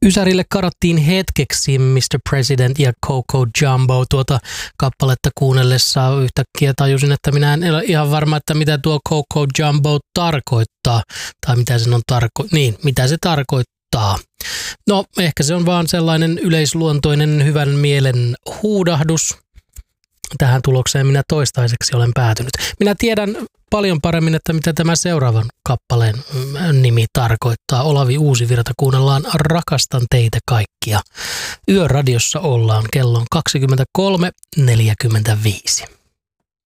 Ysärille karattiin hetkeksi Mr. President ja Coco Jumbo. Tuota kappaletta kuunnellessa yhtäkkiä tajusin, että minä en ole ihan varma, että mitä tuo Coco Jumbo tarkoittaa. Tai mitä sen on mitä se tarkoittaa. No, ehkä se on vaan sellainen yleisluontoinen hyvän mielen huudahdus. Tähän tulokseen minä toistaiseksi olen päätynyt. Minä tiedän paljon paremmin, että mitä tämä seuraavan kappaleen nimi tarkoittaa. Olavi Uusivirta, kuunnellaan Rakastan teitä kaikkia. Yöradiossa ollaan, kello on 23.45.